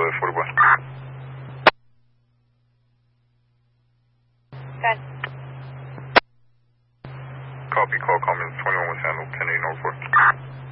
41. Good. Copy, call comments 21 was handled, 1080 Norfolk.